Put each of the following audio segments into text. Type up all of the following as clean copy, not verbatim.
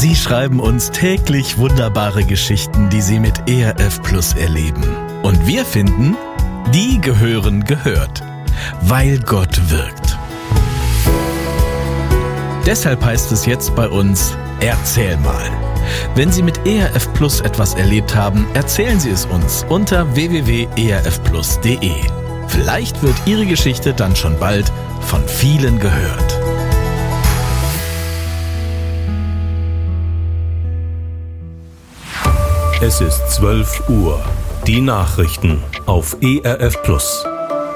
Sie schreiben uns täglich wunderbare Geschichten, die Sie mit ERF Plus erleben. Und wir finden, die gehören gehört, weil Gott wirkt. Deshalb heißt es jetzt bei uns, erzähl mal. Wenn Sie mit ERF Plus etwas erlebt haben, erzählen Sie es uns unter www.erfplus.de. Vielleicht wird Ihre Geschichte dann schon bald von vielen gehört. Es ist 12 Uhr. Die Nachrichten auf ERF Plus.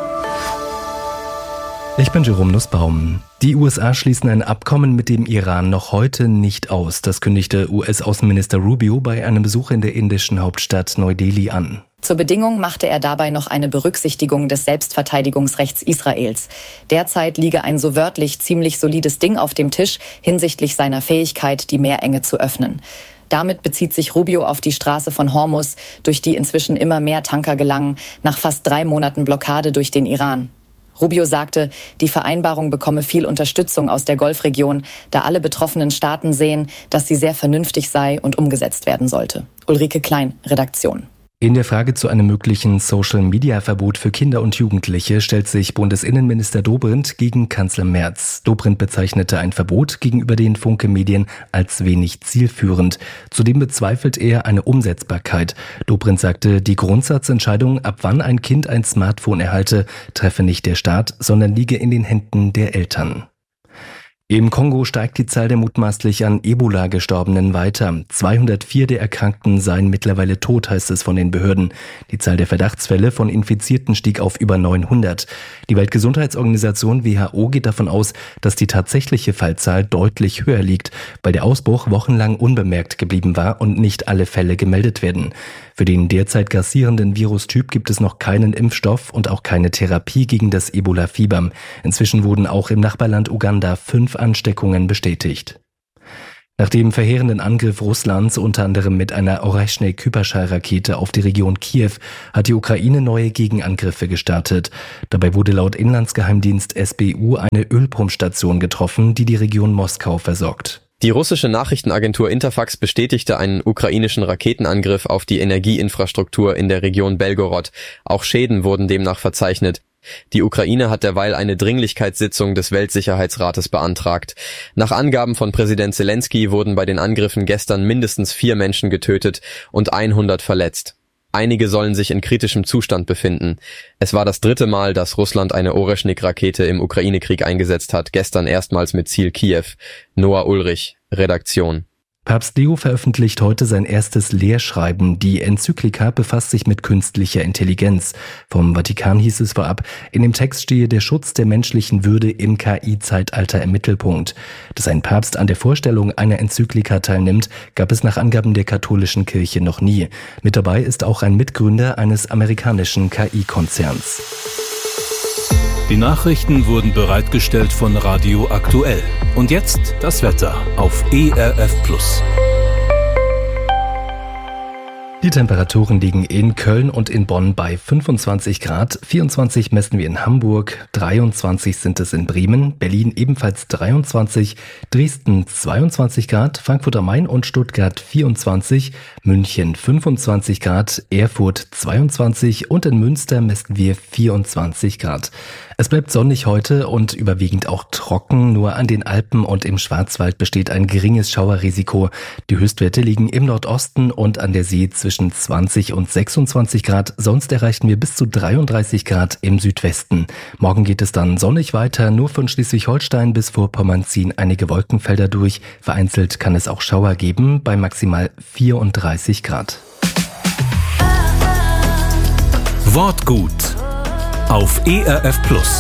Ich bin Jerome Nussbaum. Die USA schließen ein Abkommen mit dem Iran noch heute nicht aus. Das kündigte US-Außenminister Rubio bei einem Besuch in der indischen Hauptstadt Neu-Delhi an. Zur Bedingung machte er dabei noch eine Berücksichtigung des Selbstverteidigungsrechts Israels. Derzeit liege ein so wörtlich ziemlich solides Ding auf dem Tisch hinsichtlich seiner Fähigkeit, die Meerenge zu öffnen. Damit bezieht sich Rubio auf die Straße von Hormuz, durch die inzwischen immer mehr Tanker gelangen, nach fast 3 Monaten Blockade durch den Iran. Rubio sagte, die Vereinbarung bekomme viel Unterstützung aus der Golfregion, da alle betroffenen Staaten sehen, dass sie sehr vernünftig sei und umgesetzt werden sollte. Ulrike Klein, Redaktion. In der Frage zu einem möglichen Social-Media-Verbot für Kinder und Jugendliche stellt sich Bundesinnenminister Dobrindt gegen Kanzler Merz. Dobrindt bezeichnete ein Verbot gegenüber den Funke-Medien als wenig zielführend. Zudem bezweifelt er eine Umsetzbarkeit. Dobrindt sagte, die Grundsatzentscheidung, ab wann ein Kind ein Smartphone erhalte, treffe nicht der Staat, sondern liege in den Händen der Eltern. Im Kongo steigt die Zahl der mutmaßlich an Ebola Gestorbenen weiter. 204 der Erkrankten seien mittlerweile tot, heißt es von den Behörden. Die Zahl der Verdachtsfälle von Infizierten stieg auf über 900. Die Weltgesundheitsorganisation WHO geht davon aus, dass die tatsächliche Fallzahl deutlich höher liegt, weil der Ausbruch wochenlang unbemerkt geblieben war und nicht alle Fälle gemeldet werden. Für den derzeit grassierenden Virustyp gibt es noch keinen Impfstoff und auch keine Therapie gegen das Ebola-Fieber. Inzwischen wurden auch im Nachbarland Uganda 5 Ansteckungen bestätigt. Nach dem verheerenden Angriff Russlands, unter anderem mit einer Oreschnik-Hyperschallrakete auf die Region Kiew, hat die Ukraine neue Gegenangriffe gestartet. Dabei wurde laut Inlandsgeheimdienst SBU eine Ölpumpstation getroffen, die die Region Moskau versorgt. Die russische Nachrichtenagentur Interfax bestätigte einen ukrainischen Raketenangriff auf die Energieinfrastruktur in der Region Belgorod. Auch Schäden wurden demnach verzeichnet. Die Ukraine hat derweil eine Dringlichkeitssitzung des Weltsicherheitsrates beantragt. Nach Angaben von Präsident Zelensky wurden bei den Angriffen gestern mindestens 4 Menschen getötet und 100 verletzt. Einige sollen sich in kritischem Zustand befinden. Es war das 3. Mal, dass Russland eine Oreschnik-Rakete im Ukraine-Krieg eingesetzt hat, gestern erstmals mit Ziel Kiew. Noah Ulrich, Redaktion. Papst Leo veröffentlicht heute sein erstes Lehrschreiben. Die Enzyklika befasst sich mit künstlicher Intelligenz. Vom Vatikan hieß es vorab, in dem Text stehe der Schutz der menschlichen Würde im KI-Zeitalter im Mittelpunkt. Dass ein Papst an der Vorstellung einer Enzyklika teilnimmt, gab es nach Angaben der katholischen Kirche noch nie. Mit dabei ist auch ein Mitgründer eines amerikanischen KI-Konzerns. Die Nachrichten wurden bereitgestellt von Radio Aktuell. Und jetzt das Wetter auf ERF Plus. Die Temperaturen liegen in Köln und in Bonn bei 25 Grad, 24 messen wir in Hamburg, 23 sind es in Bremen, Berlin ebenfalls 23, Dresden 22 Grad, Frankfurt am Main und Stuttgart 24, München 25 Grad, Erfurt 22 und in Münster messen wir 24 Grad. Es bleibt sonnig heute und überwiegend auch trocken, nur an den Alpen und im Schwarzwald besteht ein geringes Schauerrisiko. Die Höchstwerte liegen im Nordosten und an der See zwischen 20 und 26 Grad, sonst erreichen wir bis zu 33 Grad im Südwesten. Morgen geht es dann sonnig weiter, nur von Schleswig-Holstein bis Vorpommern ziehen einige Wolkenfelder durch. Vereinzelt kann es auch Schauer geben, bei maximal 34 Grad. Wortgut auf ERF Plus.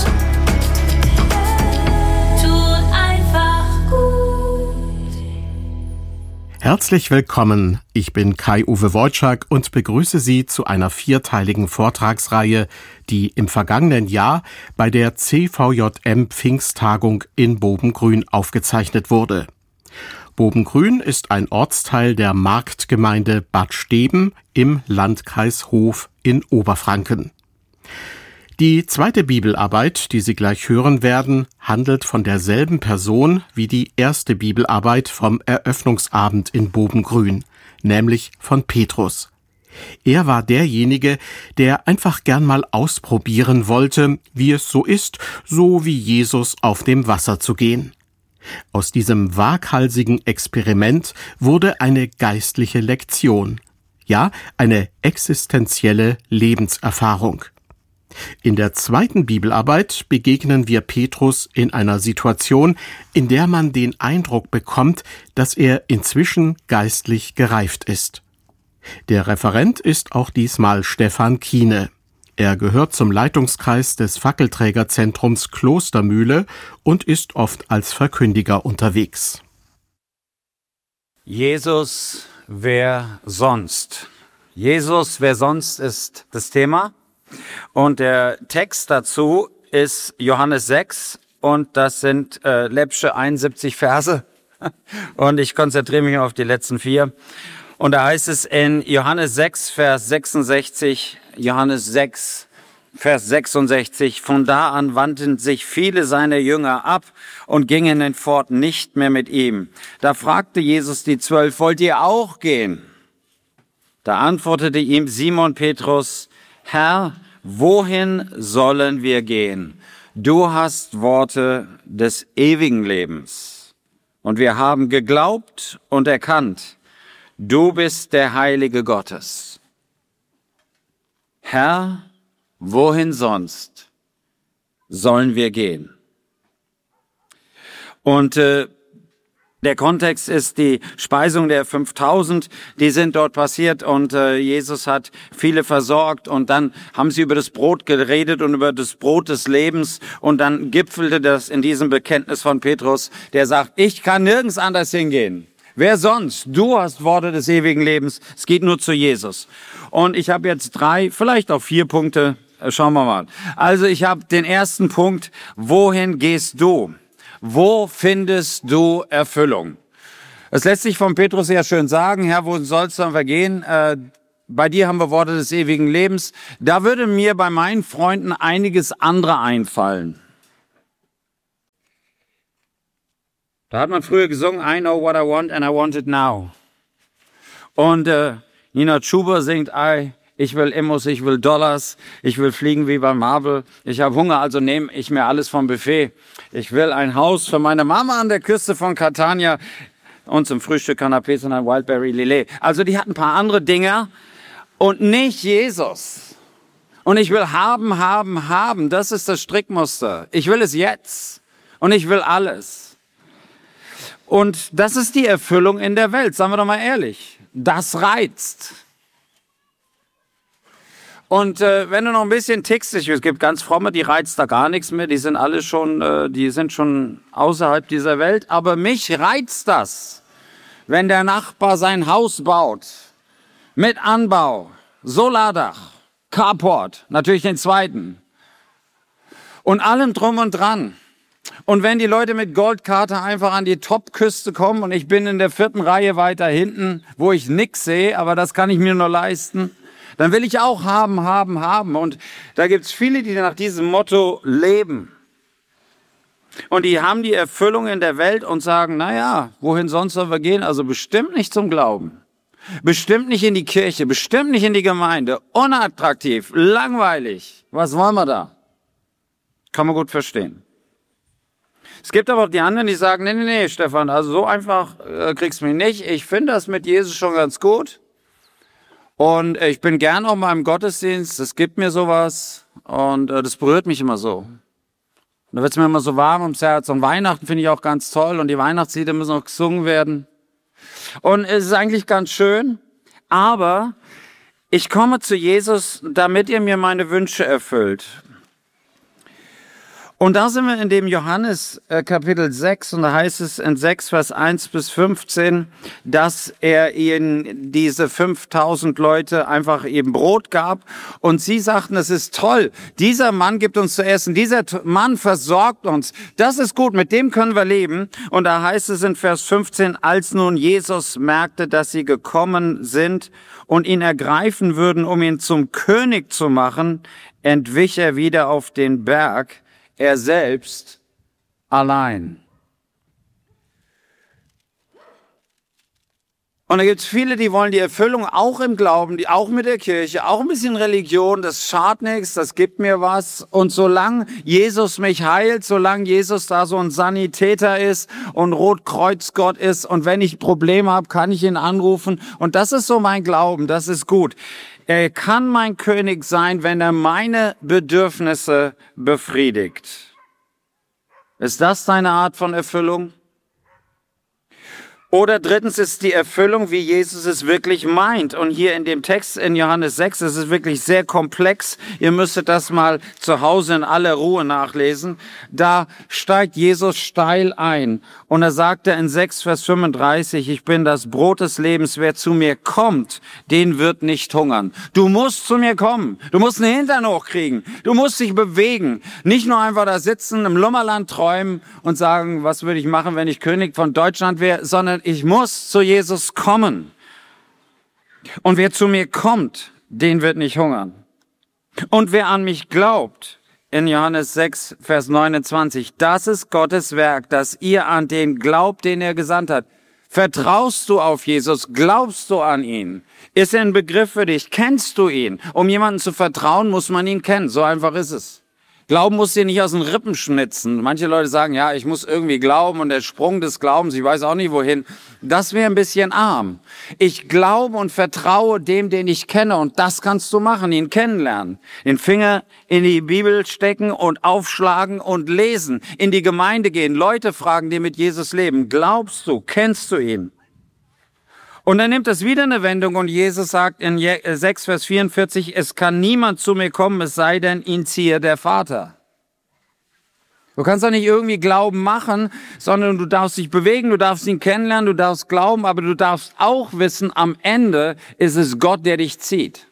Herzlich willkommen, ich bin Kai-Uwe Wojczak und begrüße Sie zu einer 4-teiligen Vortragsreihe, die im vergangenen Jahr bei der CVJM Pfingsttagung in Bobengrün aufgezeichnet wurde. Bobengrün ist ein Ortsteil der Marktgemeinde Bad Steben im Landkreis Hof in Oberfranken. Die zweite Bibelarbeit, die Sie gleich hören werden, handelt von derselben Person wie die erste Bibelarbeit vom Eröffnungsabend in Bobengrün, nämlich von Petrus. Er war derjenige, der einfach gern mal ausprobieren wollte, wie es so ist, so wie Jesus auf dem Wasser zu gehen. Aus diesem waghalsigen Experiment wurde eine geistliche Lektion, ja, eine existenzielle Lebenserfahrung. In der zweiten Bibelarbeit begegnen wir Petrus in einer Situation, in der man den Eindruck bekommt, dass er inzwischen geistlich gereift ist. Der Referent ist auch diesmal Stefan Kiene. Er gehört zum Leitungskreis des Fackelträgerzentrums Klostermühle und ist oft als Verkündiger unterwegs. Jesus, wer sonst? Jesus, wer sonst ist das Thema. Und der Text dazu ist Johannes 6 und das sind läppsche 71 Verse. Und ich konzentriere mich auf die letzten 4. Und da heißt es in Johannes 6, Vers 66, Johannes 6, Vers 66, von da an wandten sich viele seiner Jünger ab und gingen hinfort nicht mehr mit ihm. Da fragte Jesus die 12, wollt ihr auch gehen? Da antwortete ihm Simon Petrus, Herr, wohin sollen wir gehen? Du hast Worte des ewigen Lebens. Und wir haben geglaubt und erkannt, du bist der Heilige Gottes. Herr, wohin sonst sollen wir gehen? Und der Kontext ist die Speisung der 5000, die sind dort passiert und Jesus hat viele versorgt und dann haben sie über das Brot geredet und über das Brot des Lebens und dann gipfelte das in diesem Bekenntnis von Petrus, der sagt, ich kann nirgends anders hingehen. Wer sonst? Du hast Worte des ewigen Lebens. Es geht nur zu Jesus. Und ich habe jetzt 3, vielleicht auch 4 Punkte. Schauen wir mal. Also ich habe den ersten Punkt. Wohin gehst du? Wo findest du Erfüllung? Es lässt sich von Petrus ja schön sagen, Herr, wo sollst du vergehen? Bei dir haben wir Worte des ewigen Lebens. Da würde mir bei meinen Freunden einiges andere einfallen. Da hat man früher gesungen, I know what I want and I want it now. Und Nina Schuber singt, ich will Immos, ich will Dollars, ich will fliegen wie bei Marvel. Ich habe Hunger, also nehme ich mir alles vom Buffet. Ich will ein Haus für meine Mama an der Küste von Catania und zum Frühstück Canapés und ein Wildberry Lillet. Also die hat ein paar andere Dinge und nicht Jesus. Und ich will haben. Das ist das Strickmuster. Ich will es jetzt und ich will alles. Und das ist die Erfüllung in der Welt, sagen wir doch mal ehrlich. Das reizt. Und wenn du noch ein bisschen tickst, es gibt ganz fromme, die reizt da gar nichts mehr, die sind alle schon, die sind schon außerhalb dieser Welt. Aber mich reizt das, wenn der Nachbar sein Haus baut, mit Anbau, Solardach, Carport, natürlich den zweiten und allem drum und dran. Und wenn die Leute mit Goldkarte einfach an die Topküste kommen und ich bin in der 4. Reihe weiter hinten, wo ich nix sehe, aber das kann ich mir nur leisten, dann will ich auch haben. Und da gibt's viele, die nach diesem Motto leben. Und die haben die Erfüllung in der Welt und sagen, naja, wohin sonst sollen wir gehen? Also bestimmt nicht zum Glauben. Bestimmt nicht in die Kirche, bestimmt nicht in die Gemeinde. Unattraktiv, langweilig. Was wollen wir da? Kann man gut verstehen. Es gibt aber auch die anderen, die sagen, nee, Stefan, also so einfach kriegst du mich nicht. Ich finde das mit Jesus schon ganz gut. Und ich bin gern auch mal im Gottesdienst. Es gibt mir sowas. Und das berührt mich immer so. Und da wird es mir immer so warm ums Herz. Und Weihnachten finde ich auch ganz toll. Und die Weihnachtslieder müssen auch gesungen werden. Und es ist eigentlich ganz schön. Aber ich komme zu Jesus, damit er mir meine Wünsche erfüllt. Und da sind wir in dem Johannes Kapitel 6 und da heißt es in 6 Vers 1 bis 15, dass er ihnen diese 5000 Leute einfach eben Brot gab und sie sagten, es ist toll, dieser Mann gibt uns zu essen, dieser Mann versorgt uns, das ist gut, mit dem können wir leben. Und da heißt es in Vers 15, als nun Jesus merkte, dass sie gekommen sind und ihn ergreifen würden, um ihn zum König zu machen, entwich er wieder auf den Berg, er selbst allein. Und da gibt es viele, die wollen die Erfüllung auch im Glauben, die auch mit der Kirche, auch ein bisschen Religion, das schadet nichts, das gibt mir was. Und solange Jesus mich heilt, solange Jesus da so ein Sanitäter ist und Rotkreuzgott ist und wenn ich Probleme habe, kann ich ihn anrufen. Und das ist so mein Glauben, das ist gut. Er kann mein König sein, wenn er meine Bedürfnisse befriedigt. Ist das deine Art von Erfüllung? Oder drittens ist die Erfüllung, wie Jesus es wirklich meint. Und hier in dem Text in Johannes 6 ist es wirklich sehr komplex. Ihr müsstet das mal zu Hause in aller Ruhe nachlesen. Da steigt Jesus steil ein. Und er sagte in 6 Vers 35, ich bin das Brot des Lebens. Wer zu mir kommt, den wird nicht hungern. Du musst zu mir kommen. Du musst einen Hintern hochkriegen. Du musst dich bewegen. Nicht nur einfach da sitzen, im Lummerland träumen und sagen, was würde ich machen, wenn ich König von Deutschland wäre, sondern ich muss zu Jesus kommen. Und wer zu mir kommt, den wird nicht hungern. Und wer an mich glaubt, in Johannes 6, Vers 29, das ist Gottes Werk, dass ihr an den glaubt, den er gesandt hat. Vertraust du auf Jesus? Glaubst du an ihn? Ist er ein Begriff für dich? Kennst du ihn? Um jemanden zu vertrauen, muss man ihn kennen. So einfach ist es. Glauben muss dir nicht aus den Rippen schnitzen. Manche Leute sagen, ja, ich muss irgendwie glauben und der Sprung des Glaubens, ich weiß auch nicht wohin. Das wäre ein bisschen arm. Ich glaube und vertraue dem, den ich kenne und das kannst du machen, ihn kennenlernen. Den Finger in die Bibel stecken und aufschlagen und lesen. In die Gemeinde gehen, Leute fragen, die mit Jesus leben. Glaubst du, kennst du ihn? Und dann nimmt es wieder eine Wendung und Jesus sagt in 6 Vers 44, es kann niemand zu mir kommen, es sei denn, ihn ziehe der Vater. Du kannst doch nicht irgendwie Glauben machen, sondern du darfst dich bewegen, du darfst ihn kennenlernen, du darfst glauben, aber du darfst auch wissen, am Ende ist es Gott, der dich zieht.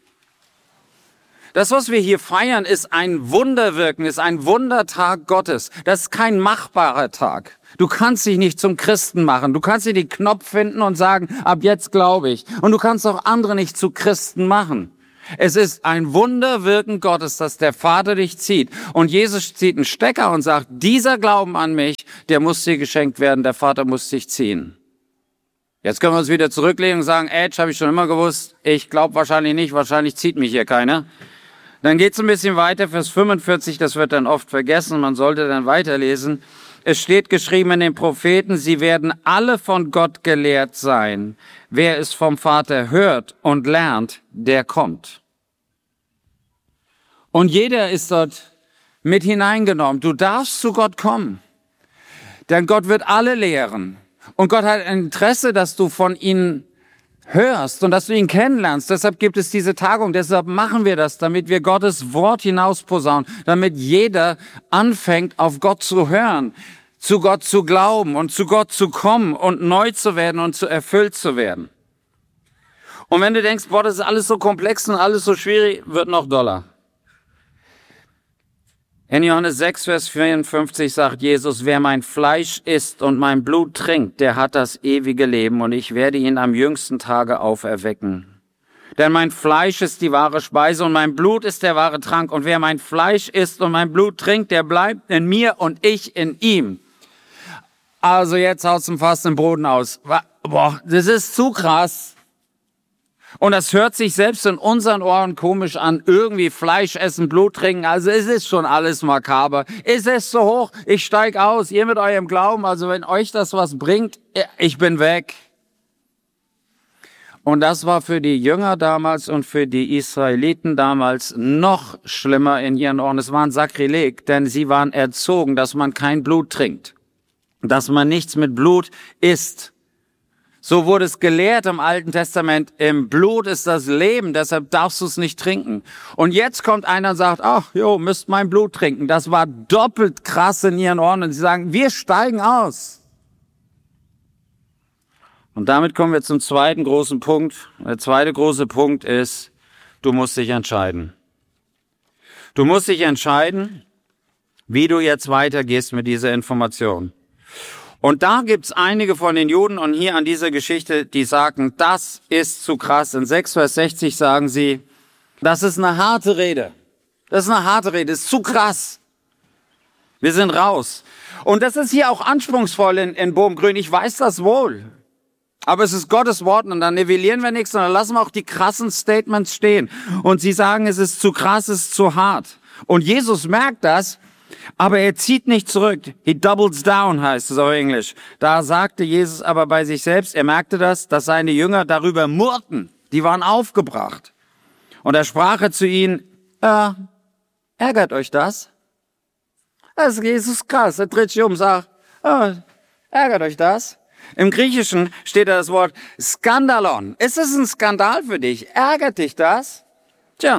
Das, was wir hier feiern, ist ein Wunderwirken, ist ein Wundertag Gottes. Das ist kein machbarer Tag. Du kannst dich nicht zum Christen machen. Du kannst dir den Knopf finden und sagen, ab jetzt glaube ich. Und du kannst auch andere nicht zu Christen machen. Es ist ein Wunderwirken Gottes, dass der Vater dich zieht. Und Jesus zieht einen Stecker und sagt, dieser Glauben an mich, der muss dir geschenkt werden. Der Vater muss dich ziehen. Jetzt können wir uns wieder zurücklegen und sagen, habe ich schon immer gewusst. Ich glaube wahrscheinlich nicht. Wahrscheinlich zieht mich hier keiner. Dann geht's ein bisschen weiter, Vers 45, das wird dann oft vergessen, man sollte dann weiterlesen. Es steht geschrieben in den Propheten, sie werden alle von Gott gelehrt sein. Wer es vom Vater hört und lernt, der kommt. Und jeder ist dort mit hineingenommen. Du darfst zu Gott kommen, denn Gott wird alle lehren. Und Gott hat ein Interesse, dass du von ihm hörst und dass du ihn kennenlernst. Deshalb gibt es diese Tagung, deshalb machen wir das, damit wir Gottes Wort hinausposaunen, damit jeder anfängt, auf Gott zu hören, zu Gott zu glauben und zu Gott zu kommen und neu zu werden und zu erfüllt zu werden. Und wenn du denkst, boah, das ist alles so komplex und alles so schwierig, wird noch doller. In Johannes 6, Vers 54 sagt Jesus, wer mein Fleisch isst und mein Blut trinkt, der hat das ewige Leben und ich werde ihn am jüngsten Tage auferwecken. Denn mein Fleisch ist die wahre Speise und mein Blut ist der wahre Trank. Und wer mein Fleisch isst und mein Blut trinkt, der bleibt in mir und ich in ihm. Also jetzt haut's ihm fast den Boden aus. Boah, das ist zu krass. Und das hört sich selbst in unseren Ohren komisch an, irgendwie Fleisch essen, Blut trinken, also es ist schon alles makaber. Es ist so hoch, ich steig aus, ihr mit eurem Glauben, also wenn euch das was bringt, ich bin weg. Und das war für die Jünger damals und für die Israeliten damals noch schlimmer in ihren Ohren. Es war ein Sakrileg, denn sie waren erzogen, dass man kein Blut trinkt, dass man nichts mit Blut isst. So wurde es gelehrt im Alten Testament, im Blut ist das Leben, deshalb darfst du es nicht trinken. Und jetzt kommt einer und sagt, ach, müsst mein Blut trinken. Das war doppelt krass in ihren Ohren. Und sie sagen, wir steigen aus. Und damit kommen wir zum zweiten großen Punkt. Der zweite große Punkt ist, du musst dich entscheiden. Du musst dich entscheiden, wie du jetzt weitergehst mit dieser Information. Und da gibt's einige von den Juden und hier an dieser Geschichte, die sagen, das ist zu krass. In 6 Vers 60 sagen sie, das ist eine harte Rede. Das ist eine harte Rede, das ist zu krass. Wir sind raus. Und das ist hier auch anspruchsvoll in Bohmgrün, ich weiß das wohl. Aber es ist Gottes Wort und dann nivellieren wir nichts, sondern lassen wir auch die krassen Statements stehen. Und sie sagen, es ist zu krass, es ist zu hart. Und Jesus merkt das, aber er zieht nicht zurück. He doubles down, heißt es auf Englisch. Da sagte Jesus aber bei sich selbst, er merkte das, dass seine Jünger darüber murrten. Die waren aufgebracht. Und er sprach zu ihnen, ärgert euch das? Das ist Jesus krass. Er dreht sich um und sagt, ärgert euch das? Im Griechischen steht da das Wort Skandalon. Ist es ein Skandal für dich? Ärgert dich das? Tja.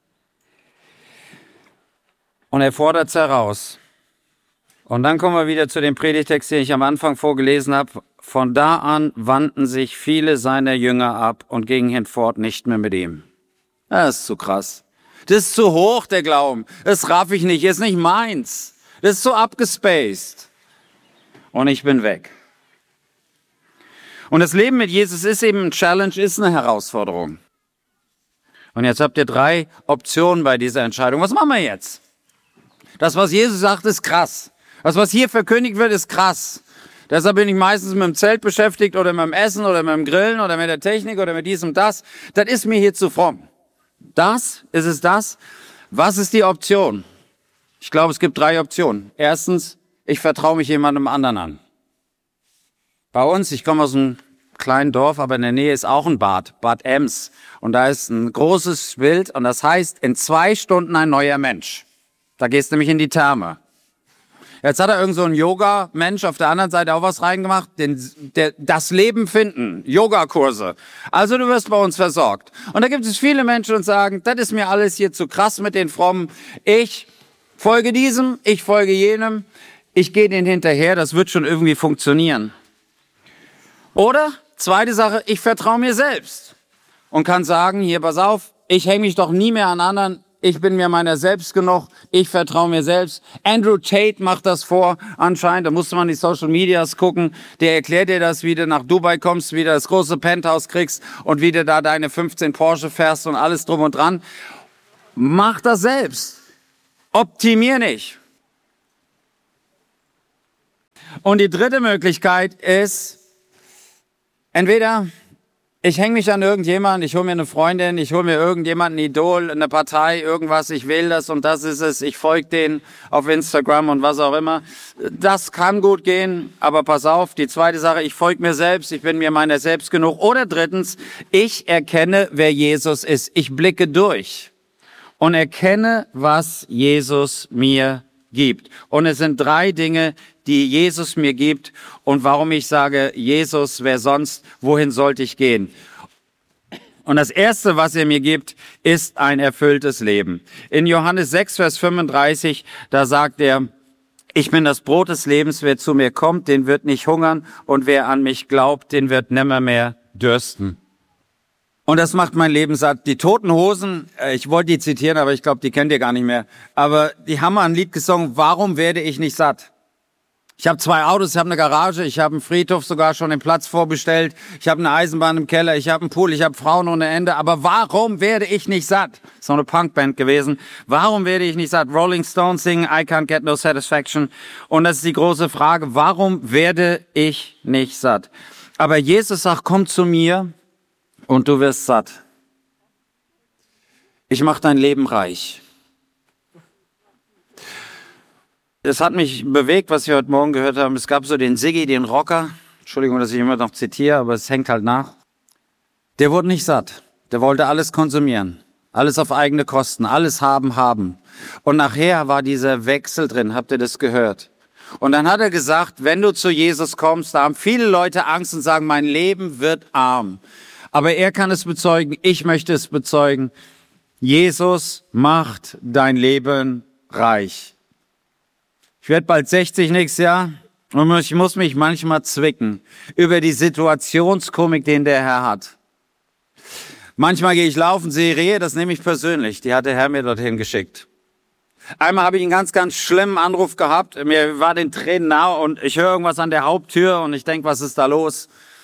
Und er fordert es heraus. Und dann kommen wir wieder zu dem Predigtext, den ich am Anfang vorgelesen habe. Von da an wandten sich viele seiner Jünger ab und gingen hinfort nicht mehr mit ihm. Das ist zu krass. Das ist zu hoch, der Glauben. Das raff ich nicht, ist nicht meins. Das ist so abgespaced. Und ich bin weg. Und das Leben mit Jesus ist eben ein Challenge, ist eine Herausforderung. Und jetzt habt ihr 3 Optionen bei dieser Entscheidung. Was machen wir jetzt? Das, was Jesus sagt, ist krass. Das, was hier verkündigt wird, ist krass. Deshalb bin ich meistens mit dem Zelt beschäftigt oder mit dem Essen oder mit dem Grillen oder mit der Technik oder mit diesem und das. Das ist mir hier zu fromm. Das? Ist es das? Was ist die Option? Ich glaube, es gibt 3 Optionen. Erstens, ich vertraue mich jemandem anderen an. Bei uns, ich komme aus einem kleinen Dorf, aber in der Nähe ist auch ein Bad, Bad Ems. Und da ist ein großes Bild und das heißt, in 2 Stunden ein neuer Mensch. Da gehst du nämlich in die Therme. Jetzt hat er irgend so ein Yoga-Mensch auf der anderen Seite auch was reingemacht, das Leben finden, Yogakurse. Also du wirst bei uns versorgt. Und da gibt es viele Menschen, die sagen, das ist mir alles hier zu krass mit den Frommen. Ich folge diesem, ich folge jenem, ich gehe denen hinterher, das wird schon irgendwie funktionieren. Oder, zweite Sache, ich vertraue mir selbst und kann sagen, hier, pass auf, ich hänge mich doch nie mehr an anderen, ich bin mir meiner selbst genug, ich vertraue mir selbst. Andrew Tate macht das vor, anscheinend, da musste man die Social Medias gucken, der erklärt dir das, wie du nach Dubai kommst, wie du das große Penthouse kriegst und wie du da deine 15 Porsche fährst und alles drum und dran. Mach das selbst. Optimier nicht. Und die dritte Möglichkeit ist, entweder ich hänge mich an irgendjemanden, ich hole mir eine Freundin, ich hole mir irgendjemanden, ein Idol, eine Partei, irgendwas, ich will das und das ist es, ich folge denen auf Instagram und was auch immer. Das kann gut gehen, aber pass auf, die zweite Sache, ich folge mir selbst, ich bin mir meiner selbst genug. Oder drittens, ich erkenne, wer Jesus ist. Ich blicke durch und erkenne, was Jesus mir gibt. Und es sind 3 Dinge, die Jesus mir gibt und warum ich sage, Jesus, wer sonst, wohin sollte ich gehen? Und das Erste, was er mir gibt, ist ein erfülltes Leben. In Johannes 6, Vers 35, da sagt er, ich bin das Brot des Lebens, wer zu mir kommt, den wird nicht hungern und wer an mich glaubt, den wird nimmermehr dürsten. Und das macht mein Leben satt. Die Toten Hosen, ich wollte die zitieren, aber ich glaube, die kennt ihr gar nicht mehr. Aber die haben mal ein Lied gesungen, warum werde ich nicht satt? Ich habe 2 Autos, ich habe eine Garage, ich habe einen Friedhof sogar schon den Platz vorbestellt, ich habe eine Eisenbahn im Keller, ich habe einen Pool, ich habe Frauen ohne Ende. Aber warum werde ich nicht satt? So eine Punkband gewesen. Warum werde ich nicht satt? Rolling Stones singen I Can't Get No Satisfaction. Und das ist die große Frage, warum werde ich nicht satt? Aber Jesus sagt, komm zu mir und du wirst satt. Ich mache dein Leben reich. Es hat mich bewegt, was wir heute Morgen gehört haben. Es gab so den Siggi, den Rocker. Entschuldigung, dass ich immer noch zitiere, aber es hängt halt nach. Der wurde nicht satt. Der wollte alles konsumieren. Alles auf eigene Kosten. Alles haben. Und nachher war dieser Wechsel drin. Habt ihr das gehört? Und dann hat er gesagt, wenn du zu Jesus kommst, da haben viele Leute Angst und sagen, mein Leben wird arm. Aber er kann es bezeugen, ich möchte es bezeugen. Jesus macht dein Leben reich. Ich werde bald 60 nächstes Jahr und ich muss mich manchmal zwicken über die Situationskomik, den der Herr hat. Manchmal gehe ich laufen, sehe Rehe, das nehme ich persönlich. Die hat der Herr mir dorthin geschickt. Einmal habe ich einen ganz, ganz schlimmen Anruf gehabt. Mir war den Tränen nahe und ich höre irgendwas an der Haupttür und ich denke, was ist da los?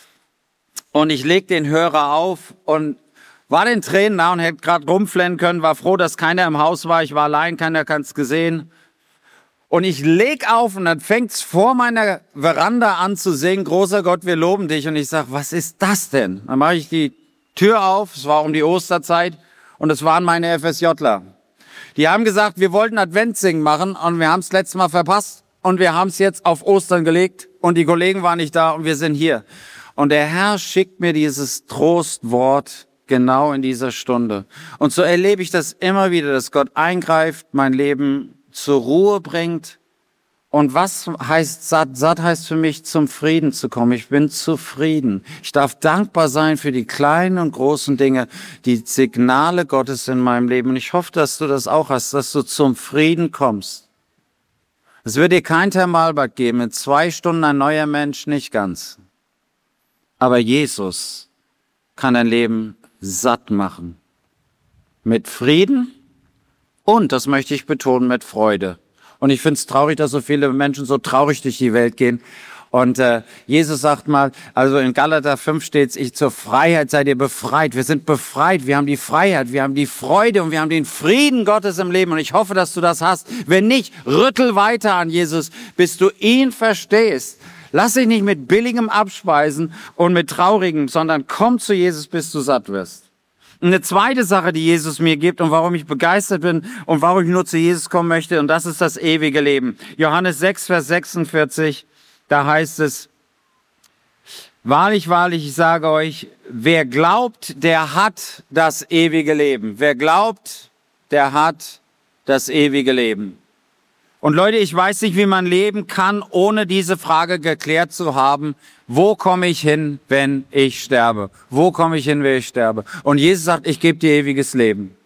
Und ich leg den Hörer auf und war den Tränen nahe und hätte gerade rumflennen können, war froh, dass keiner im Haus war. Ich war allein, keiner hat es gesehen. Und ich leg auf und dann fängt's vor meiner Veranda an zu singen, großer Gott, wir loben dich. Und ich sag, was ist das denn? Dann mache ich die Tür auf, es war um die Osterzeit und es waren meine FSJler. Die haben gesagt, wir wollten Adventssingen machen und wir haben es letztes Mal verpasst und wir haben es jetzt auf Ostern gelegt und die Kollegen waren nicht da und wir sind hier. Und der Herr schickt mir dieses Trostwort genau in dieser Stunde. Und so erlebe ich das immer wieder, dass Gott eingreift, mein Leben zur Ruhe bringt. Und was heißt satt? Satt heißt für mich, zum Frieden zu kommen. Ich bin zufrieden. Ich darf dankbar sein für die kleinen und großen Dinge, die Signale Gottes in meinem Leben. Und ich hoffe, dass du das auch hast, dass du zum Frieden kommst. Es wird dir kein Thermalbad geben, in 2 Stunden ein neuer Mensch, nicht ganz. Aber Jesus kann dein Leben satt machen. Mit Frieden und, das möchte ich betonen, mit Freude. Und ich finde es traurig, dass so viele Menschen so traurig durch die Welt gehen. Und Jesus sagt mal, also in Galater 5 steht es, zur Freiheit seid ihr befreit. Wir sind befreit, wir haben die Freiheit, wir haben die Freude und wir haben den Frieden Gottes im Leben. Und ich hoffe, dass du das hast. Wenn nicht, rüttel weiter an Jesus, bis du ihn verstehst. Lass dich nicht mit billigem abspeisen und mit traurigem, sondern komm zu Jesus, bis du satt wirst. Eine zweite Sache, die Jesus mir gibt und warum ich begeistert bin und warum ich nur zu Jesus kommen möchte, und das ist das ewige Leben. Johannes 6, Vers 46, da heißt es, wahrlich, wahrlich, ich sage euch, wer glaubt, der hat das ewige Leben. Wer glaubt, der hat das ewige Leben. Und Leute, ich weiß nicht, wie man leben kann, ohne diese Frage geklärt zu haben. Wo komme ich hin, wenn ich sterbe? Wo komme ich hin, wenn ich sterbe? Und Jesus sagt, ich gebe dir ewiges Leben.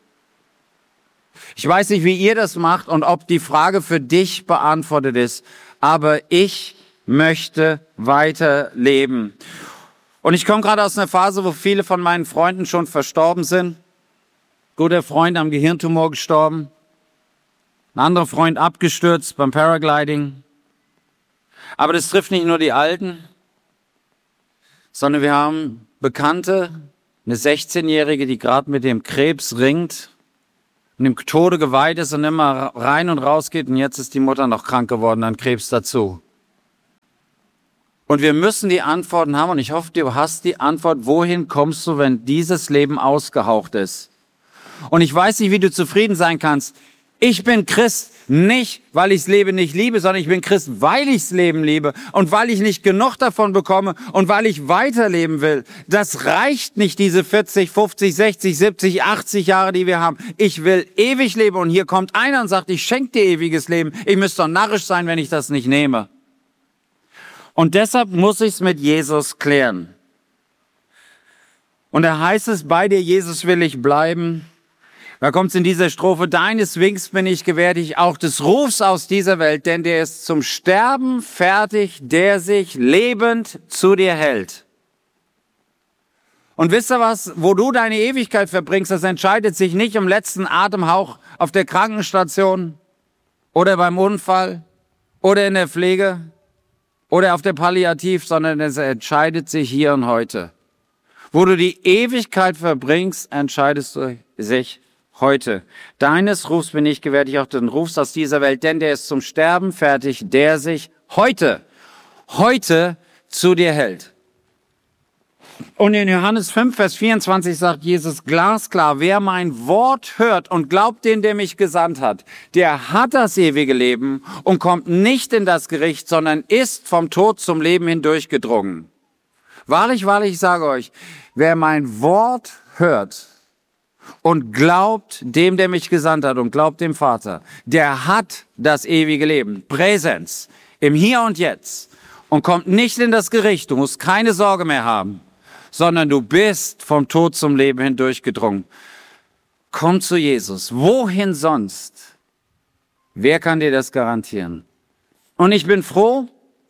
Ich weiß nicht, wie ihr das macht und ob die Frage für dich beantwortet ist, aber ich möchte weiterleben. Und ich komme gerade aus einer Phase, wo viele von meinen Freunden schon verstorben sind. Guter Freund am Gehirntumor gestorben. Ein anderer Freund abgestürzt beim Paragliding. Aber das trifft nicht nur die Alten, sondern wir haben Bekannte, eine 16-Jährige, die gerade mit dem Krebs ringt und dem Tode geweiht ist und immer rein und raus geht. Und jetzt ist die Mutter noch krank geworden an Krebs dazu. Und wir müssen die Antworten haben und ich hoffe, du hast die Antwort, wohin kommst du, wenn dieses Leben ausgehaucht ist? Und ich weiß nicht, wie du zufrieden sein kannst. Ich bin Christ nicht, weil ich das Leben nicht liebe, sondern ich bin Christ, weil ich das Leben liebe und weil ich nicht genug davon bekomme und weil ich weiterleben will. Das reicht nicht, diese 40, 50, 60, 70, 80 Jahre, die wir haben. Ich will ewig leben und hier kommt einer und sagt, ich schenke dir ewiges Leben. Ich müsste doch narrisch sein, wenn ich das nicht nehme. Und deshalb muss ich es mit Jesus klären. Und da heißt es, bei dir, Jesus, will ich bleiben. Da kommt es in dieser Strophe, deines Winks bin ich gewärtig, auch des Rufs aus dieser Welt, denn der ist zum Sterben fertig, der sich lebend zu dir hält. Und wisst ihr was, wo du deine Ewigkeit verbringst, das entscheidet sich nicht im letzten Atemhauch auf der Krankenstation oder beim Unfall oder in der Pflege oder auf der Palliativ, sondern es entscheidet sich hier und heute. Wo du die Ewigkeit verbringst, entscheidest du sich heute. Deines Rufs bin ich gewärtig, auch den Rufs aus dieser Welt, denn der ist zum Sterben fertig, der sich heute zu dir hält. Und in Johannes 5, Vers 24 sagt Jesus glasklar, wer mein Wort hört und glaubt den, der mich gesandt hat, der hat das ewige Leben und kommt nicht in das Gericht, sondern ist vom Tod zum Leben hindurchgedrungen. Wahrlich, wahrlich, ich sage euch, wer mein Wort hört und glaubt dem, der mich gesandt hat und glaubt dem Vater, der hat das ewige Leben. Präsens. im Hier und Jetzt und kommt nicht in das Gericht. Du musst keine Sorge mehr haben, sondern du bist vom Tod zum Leben hindurchgedrungen. Komm zu Jesus. Wohin sonst? Wer kann dir das garantieren? Und ich bin froh,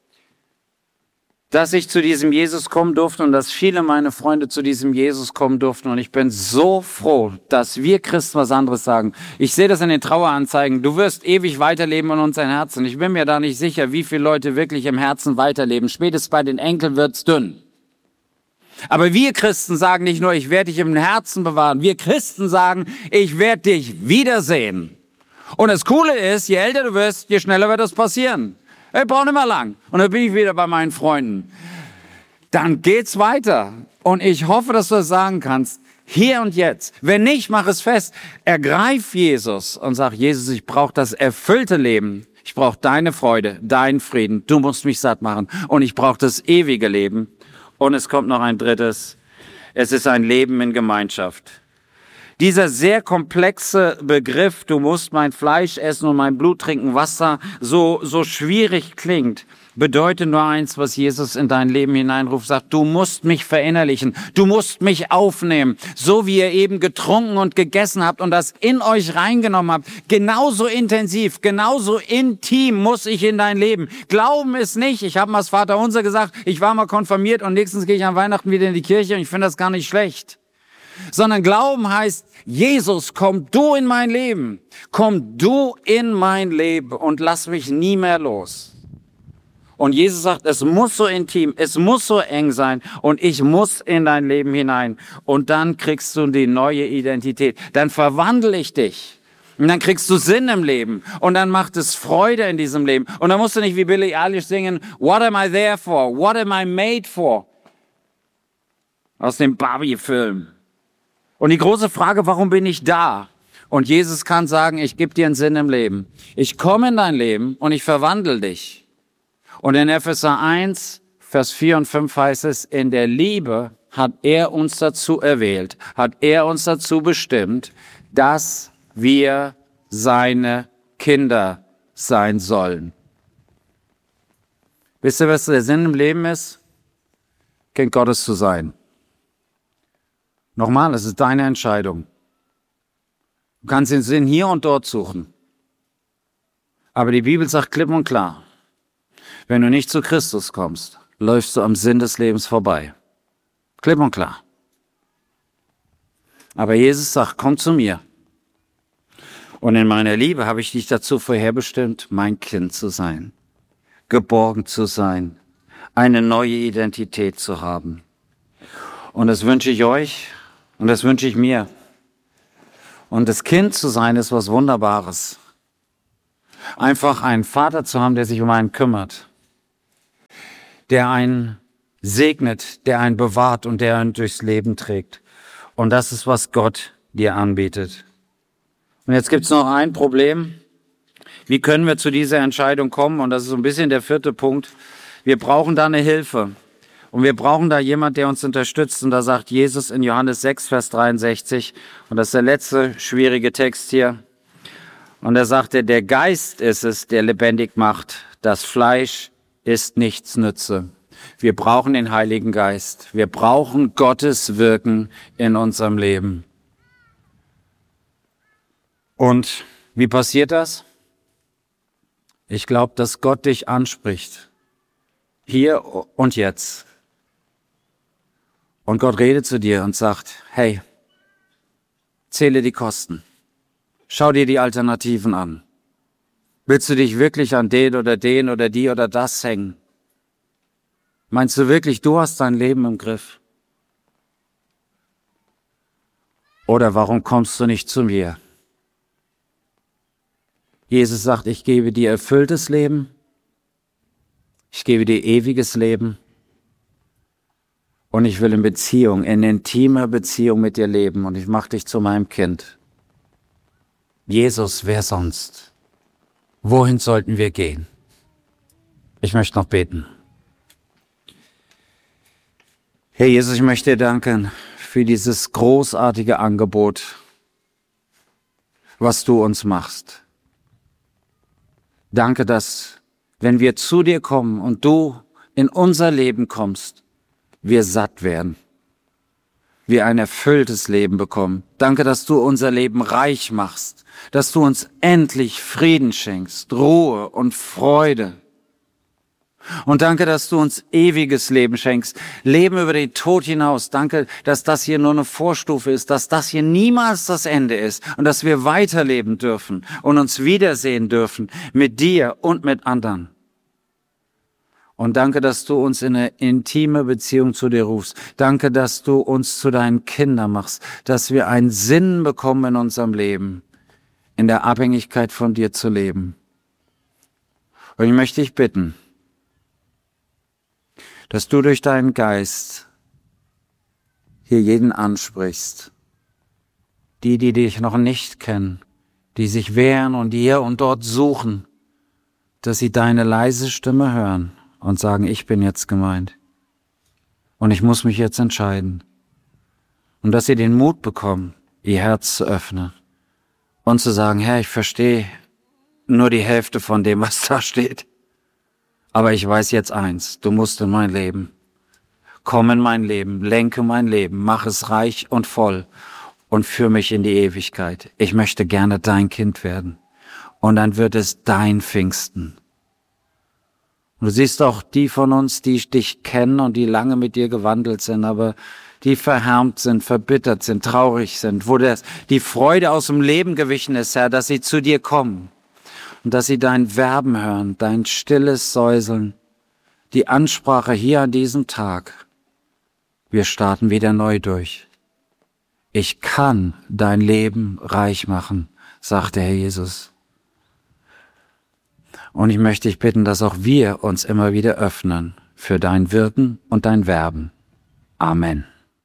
dass ich zu diesem Jesus kommen durfte und dass viele meiner Freunde zu diesem Jesus kommen durften. Und ich bin so froh, dass wir Christen was anderes sagen. Ich sehe das in den Traueranzeigen. Du wirst ewig weiterleben in unseren Herzen. Ich bin mir da nicht sicher, wie viele Leute wirklich im Herzen weiterleben. Spätestens bei den Enkeln wird's dünn. Aber wir Christen sagen nicht nur, ich werde dich im Herzen bewahren. Wir Christen sagen, ich werde dich wiedersehen. Und das Coole ist, je älter du wirst, je schneller wird das passieren. Ich brauche nicht mehr lang. Und dann bin ich wieder bei meinen Freunden. Dann geht's weiter. Und ich hoffe, dass du das sagen kannst. Hier und jetzt. Wenn nicht, mach es fest. Ergreif Jesus und sag, Jesus, ich brauche das erfüllte Leben. Ich brauche deine Freude, deinen Frieden. Du musst mich satt machen. Und ich brauche das ewige Leben. Und es kommt noch ein drittes. Es ist ein Leben in Gemeinschaft. Dieser sehr komplexe Begriff, du musst mein Fleisch essen und mein Blut trinken, Wasser, so schwierig klingt, bedeutet nur eins, was Jesus in dein Leben hineinruft, sagt, du musst mich verinnerlichen, du musst mich aufnehmen, so wie ihr eben getrunken und gegessen habt und das in euch reingenommen habt, genauso intensiv, genauso intim muss ich in dein Leben. Glauben ist nicht, ich habe mal das Vaterunser gesagt, ich war mal konfirmiert und nächstens gehe ich an Weihnachten wieder in die Kirche und ich finde das gar nicht schlecht. Sondern Glauben heißt, Jesus, komm du in mein Leben. Komm du in mein Leben und lass mich nie mehr los. Und Jesus sagt, es muss so intim, es muss so eng sein und ich muss in dein Leben hinein. Und dann kriegst du die neue Identität. Dann verwandle ich dich. Und dann kriegst du Sinn im Leben. Und dann macht es Freude in diesem Leben. Und dann musst du nicht wie Billie Eilish singen, What am I there for? What am I made for? Aus dem Barbie-Film. Und die große Frage, warum bin ich da? Und Jesus kann sagen, ich gebe dir einen Sinn im Leben. Ich komme in dein Leben und ich verwandle dich. Und in Epheser 1, Vers 4 und 5 heißt es, in der Liebe hat er uns dazu erwählt, hat er uns dazu bestimmt, dass wir seine Kinder sein sollen. Wisst ihr, was der Sinn im Leben ist? Kind Gottes zu sein. Nochmal, es ist deine Entscheidung. Du kannst den Sinn hier und dort suchen. Aber die Bibel sagt klipp und klar, wenn du nicht zu Christus kommst, läufst du am Sinn des Lebens vorbei. Klipp und klar. Aber Jesus sagt, komm zu mir. Und in meiner Liebe habe ich dich dazu vorherbestimmt, mein Kind zu sein, geborgen zu sein, eine neue Identität zu haben. Und das wünsche ich euch. Und das wünsche ich mir. Und das Kind zu sein ist was Wunderbares. Einfach einen Vater zu haben, der sich um einen kümmert. Der einen segnet, der einen bewahrt und der einen durchs Leben trägt. Und das ist, was Gott dir anbietet. Und jetzt gibt's noch ein Problem. Wie können wir zu dieser Entscheidung kommen? Und das ist so ein bisschen der 4. Punkt. Wir brauchen da eine Hilfe. Und wir brauchen da jemand, der uns unterstützt. Und da sagt Jesus in Johannes 6, Vers 63, und das ist der letzte schwierige Text hier. Und er sagte, der Geist ist es, der lebendig macht. Das Fleisch ist nichts nütze. Wir brauchen den Heiligen Geist. Wir brauchen Gottes Wirken in unserem Leben. Und wie passiert das? Ich glaube, dass Gott dich anspricht. Hier und jetzt. Und Gott redet zu dir und sagt, hey, zähle die Kosten. Schau dir die Alternativen an. Willst du dich wirklich an den oder die oder das hängen? Meinst du wirklich, du hast dein Leben im Griff? Oder warum kommst du nicht zu mir? Jesus sagt, ich gebe dir erfülltes Leben. Ich gebe dir ewiges Leben. Und ich will in Beziehung, in intimer Beziehung mit dir leben. Und ich mache dich zu meinem Kind. Jesus, wer sonst? Wohin sollten wir gehen? Ich möchte noch beten. Herr Jesus, ich möchte dir danken für dieses großartige Angebot, was du uns machst. Danke, dass wenn wir zu dir kommen und du in unser Leben kommst, wir satt werden, wir ein erfülltes Leben bekommen. Danke, dass du unser Leben reich machst, dass du uns endlich Frieden schenkst, Ruhe und Freude. Und danke, dass du uns ewiges Leben schenkst, Leben über den Tod hinaus. Danke, dass das hier nur eine Vorstufe ist, dass das hier niemals das Ende ist und dass wir weiterleben dürfen und uns wiedersehen dürfen mit dir und mit anderen. Und danke, dass du uns in eine intime Beziehung zu dir rufst. Danke, dass du uns zu deinen Kindern machst, dass wir einen Sinn bekommen in unserem Leben, in der Abhängigkeit von dir zu leben. Und ich möchte dich bitten, dass du durch deinen Geist hier jeden ansprichst, die dich noch nicht kennen, die sich wehren und hier und dort suchen, dass sie deine leise Stimme hören und sagen, ich bin jetzt gemeint und ich muss mich jetzt entscheiden. Und dass sie den Mut bekommen, ihr Herz zu öffnen und zu sagen, Herr, ich verstehe nur die Hälfte von dem, was da steht. Aber ich weiß jetzt eins, du musst in mein Leben. Komm in mein Leben, lenke mein Leben, mach es reich und voll und führ mich in die Ewigkeit. Ich möchte gerne dein Kind werden. Und dann wird es dein Pfingsten. Und du siehst auch die von uns, die dich kennen und die lange mit dir gewandelt sind, aber die verhärmt sind, verbittert sind, traurig sind, wo die Freude aus dem Leben gewichen ist, Herr, dass sie zu dir kommen. Und dass sie dein Werben hören, dein stilles Säuseln, die Ansprache hier an diesem Tag. Wir starten wieder neu durch. Ich kann dein Leben reich machen, sagt der Herr Jesus. Und ich möchte dich bitten, dass auch wir uns immer wieder öffnen für dein Wirken und dein Werben. Amen.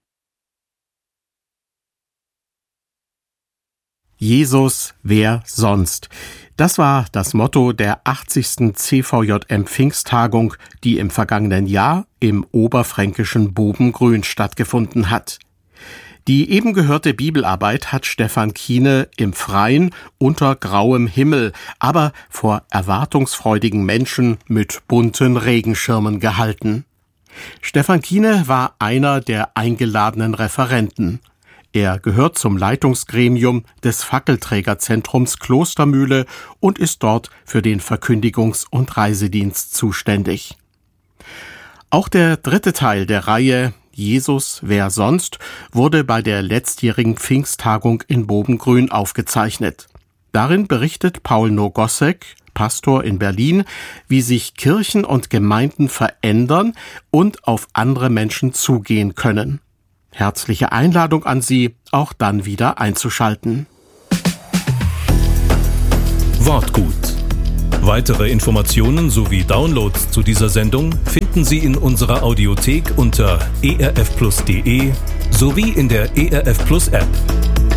Jesus, wer sonst? Das war das Motto der 80. CVJM Pfingsttagung, die im vergangenen Jahr im oberfränkischen Bobengrün stattgefunden hat. Die eben gehörte Bibelarbeit hat Stefan Kiene im Freien unter grauem Himmel, aber vor erwartungsfreudigen Menschen mit bunten Regenschirmen gehalten. Stefan Kiene war einer der eingeladenen Referenten. Er gehört zum Leitungsgremium des Fackelträgerzentrums Klostermühle und ist dort für den Verkündigungs- und Reisedienst zuständig. Auch der dritte Teil der Reihe Jesus, wer sonst, wurde bei der letztjährigen Pfingsttagung in Bobengrün aufgezeichnet. Darin berichtet Paul Nogossek, Pastor in Berlin, wie sich Kirchen und Gemeinden verändern und auf andere Menschen zugehen können. Herzliche Einladung an Sie, auch dann wieder einzuschalten. Wortgut. Weitere Informationen sowie Downloads zu dieser Sendung finden Sie in unserer Audiothek unter erfplus.de sowie in der ERF Plus App.